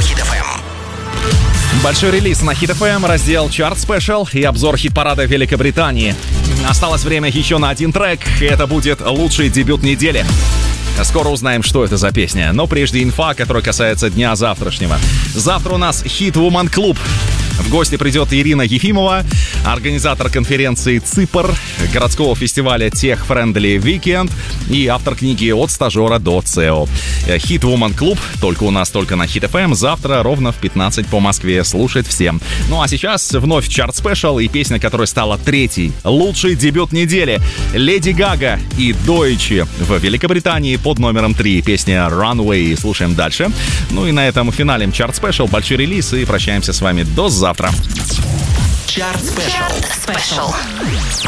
Hit FM. Большой релиз на Hit FM, раздел Chart Special и обзор хит-парада Великобритании. Осталось время еще на один трек, и это будет лучший дебют недели. Скоро узнаем, что это за песня, но прежде инфа, которая касается дня завтрашнего. Завтра у нас Hit Woman Club. В гости придет Ирина Ефимова, организатор конференции «ЦИПР», городского фестиваля Tech Friendly Weekend и автор книги «От стажера до ЦЕО». Hit Woman Club только у нас, только на Hit FM. Завтра ровно в 15 по Москве. Слушать всем. Ну а сейчас вновь Chart Special и песня, которая стала третьей. Лучший дебют недели. Леди Гага и Дойче в Великобритании под номером 3. Песня Runway. Слушаем дальше. Ну и на этом финалем Chart Special. Большой релиз и прощаемся с вами до завтра. Chart Special.